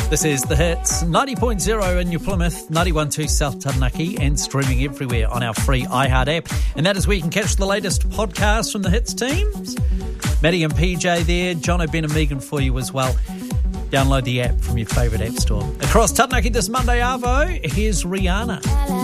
This is The Hits, 90.0 in New Plymouth, 91.2 South Taranaki, and streaming everywhere on our free iHeart app. And that is where you can catch the latest podcasts from the Hits teams. Maddie and PJ there, Jono, Ben and Megan for you as well. Download the app from your favourite app store. Across Taranaki this Monday, Arvo, here's Rihanna.